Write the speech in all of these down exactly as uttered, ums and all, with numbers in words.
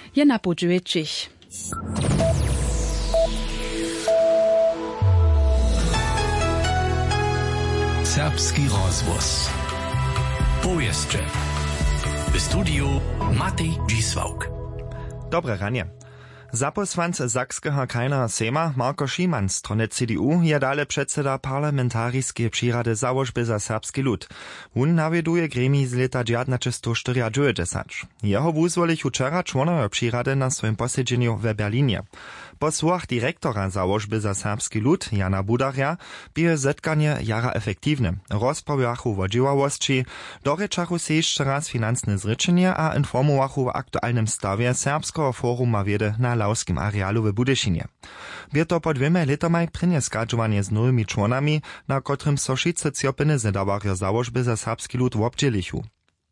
je napočuje Čech. Serbski rozvoz. Powieszcze. W studiu Matej Dzisłauk. Dobre ranie. Zaposłanc Sakskeho krajneho sejma Marko Šiman z strony C D U je dale předseda parlamentarijskiej přírady załožby za serbski lud. On nawieduje gremii z leta dziewiętnaście dziewięćdziesiąt. Jeho wuzwolichu wczera członowie přírady na swoim posiedzeniu w Berlinie. Po słowach dyrektora załožby za serbski lud Jana Budarja bije zetkanie jara efektywne. Rozprawiachu o działałości, doryczachu se jeszcze raz finansne zryczenie a informowachu o aktualnym stawie Serbskiego foruma wiedy na Lauskim arealu w Budyšinie. Bie to po dwoma letomaj prynie skadżowanie z nowymi członami, na którym so šice cjopiny zedawarja załožby za serbski lud w obdzielichu.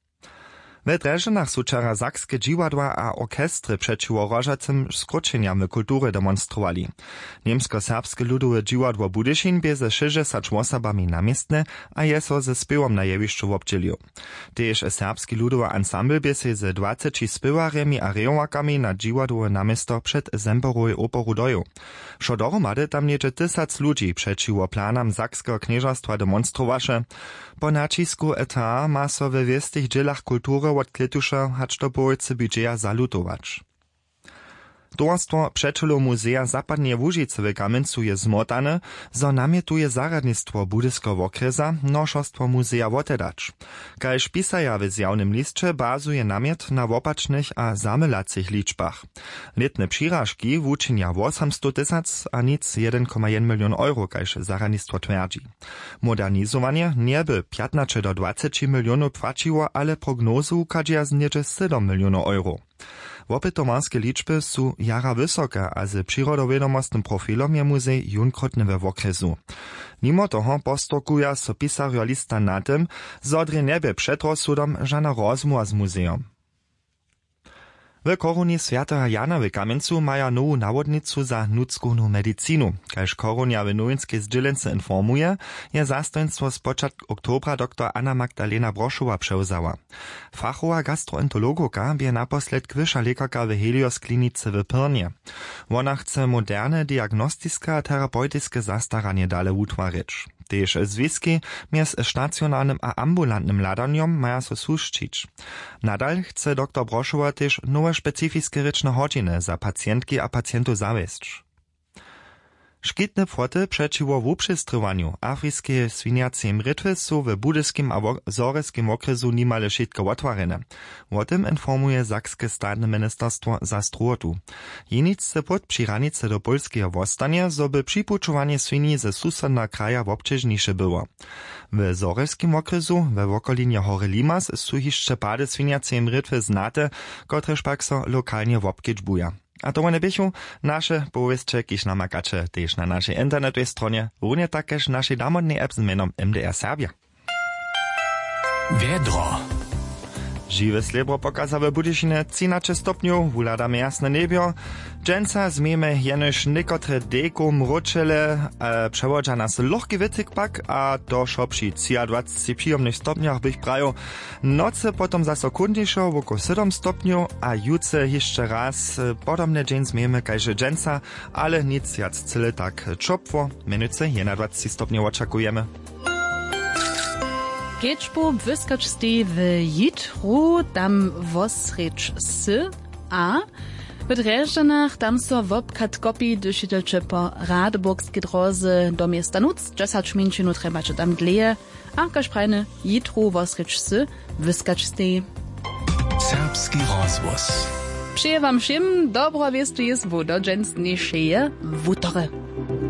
W Dreżynach su wczera sakskie dziwadła a orkestry przeciwko rożacym skróceniam w kultury demonstrowali. Niemsko-serbskie ludowe dziwadło Budyšin bie ze sześćdziesięcioma osobami namiestne, a je so ze spěwom na jewiszczu w obdzieliu. Tež serbski ludowy ensemble bie se ze dwadziećmi spěwarjemi a rejowakami na dziwadłowe namiesto przed Zemperowej operu doju. Šo dohromady tam niecze tysac ludzi przeciwko planam sakskeho knieżastwa demonstrowaše. Po nacisku E T A ma so we wiestych dzielach kultury od kletusza hacz do bojcy budżeja zalutować. Towarstwo Przeczelo Muzea Zapadnie Łužice w Kamencu je zmotane, zo namietuje zaradnictwo budyskiego okresa noszostwo muzea wotedacz. Kajż pisaja w zjawnym liście bazuje namiet na wopacznych a zamylacych liczbach. Letne przyrażki wuczynia osiemset tysac a nic jeden przecinek jeden milion euro, kajż zaradnictwo twierdzi. Modernizowanie nie by piętnaście do dwudziestu milionów płaciło, ale prognozu kadzia zniecze siedem milionów euro. Wopytomarskie liczby su jara wysoka, a z przyrodowiadomostnym profilom je muzej junkrotny we okresu. Mimo toho postokuja so pisarjo lista na tym, zodry niebie przed rozsudom żana rozmowa z muzeum. W koronie Świętego Jana w Kamencu maja nową nawodnicu za nudzkowną medycinu. Kajż koronia w nowinskiej zdzielence informuje, je zastojnictwo z początku oktobra doktor Anna Magdalena Broszowa przełzała. Fachowa gastroenterologoka bie naposled wyższa lekarka w Helios klinice w Pyrnie. Ona chce moderne diagnostiske a terapeutyczne zastaranie dale utworzyć. Tež związki między stacjonarnym a ambulantnym ladaniom maja so suszczyć. Nadal chce doktor Broszowa też nowe specyficzne ryczne godziny za pacjentki a pacjentów zawieść. Szkitne płoty przeciwko wuprzystrywaniu afryckiej swiniacej mrytwy są w budyskim a zoreskim okresu nimale wszystko otwarene. O tym informuje sakskie státne ministerstwo zastruotu. Jenice pod prziranice do polskiego wostania, zo by przypuczowanie swini ze susedna kraja obciążniejsze było. W zoreskim okresu, we okolinie Hory Limas, są jeszcze pady swiniacej mrytwy znate, kotreż pak so lokalnie wobkiedźbuja. A to one bychu nasze powieście, kiż namakacze też na naszej internetowej stronie, równie takeż naszej damodnej app z menom M D R Serbia. Wiedro. Žiwe slebro pokaza w Budyšine trzynaście stopniów, wuladamy jasne niebio. Dżęca zmiemy jenoż niekotre deko mroczele, e, przewodza nas lohki wytyk pak, a to szopši dwadzieścia przyjemnych stopniach bych prajo. Noce potom za sekundniejszo woko siedem stopniów, a juce jeszcze raz e, podobne dżeń zmiemy kajże dżęca, ale nic jac cyle tak czopwo, menuce dwadzieścia stopniów oczekujemy. Kečpo wyskačstej w Jitru, tam wosrecz s, a w Dreżdżanach tam so wopkat kopi dušitelče po Radeburgskie drozy do miasta Nuc, dziesięć minut trzeba czy tam dleje, a kaž prajne Jitru wosrecz s, wyskačstej. Serbski rozvoz. Przyje wam všim dobro wiestu jest do dżęsniejšeje wutory.